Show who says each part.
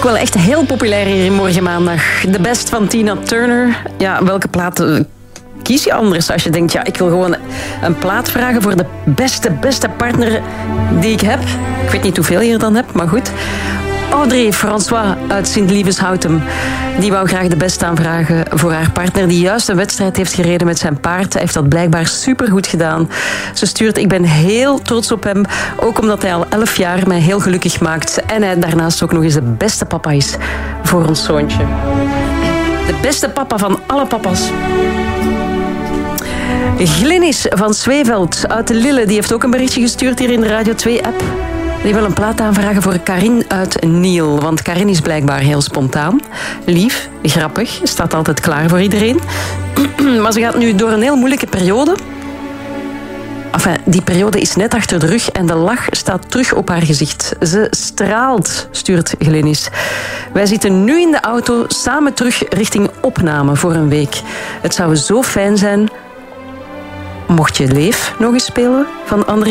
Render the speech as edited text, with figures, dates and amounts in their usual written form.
Speaker 1: ook wel echt heel populair hier in Morgen Maandag. The Best van Tina Turner. Ja, welke plaat kies je anders als je denkt, ja, ik wil gewoon een plaat vragen voor de beste partner die ik heb. Ik weet niet hoeveel je er dan hebt, maar goed. Audrey François uit Sint-Lievens-Houtem. Die wou graag de best aanvragen voor haar partner die juist een wedstrijd heeft gereden met zijn paard. Hij heeft dat blijkbaar supergoed gedaan. Ze stuurt, ik ben heel trots op hem. Ook omdat hij al 11 jaar mij heel gelukkig maakt. En hij daarnaast ook nog eens de beste papa is voor ons zoontje. De beste papa van alle papa's. Glennis van Zweeveld uit de Lille, die heeft ook een berichtje gestuurd hier in de Radio 2-app. Die wil een plaat aanvragen voor Karin uit Niel. Want Karin is blijkbaar heel spontaan. Lief, grappig, staat altijd klaar voor iedereen. Maar ze gaat nu door een heel moeilijke periode. Enfin, die periode is net achter de rug en de lach staat terug op haar gezicht. Ze straalt, stuurt Glennis. Wij zitten nu in de auto samen terug richting opname voor een week. Het zou zo fijn zijn mocht je Leef nog eens spelen van André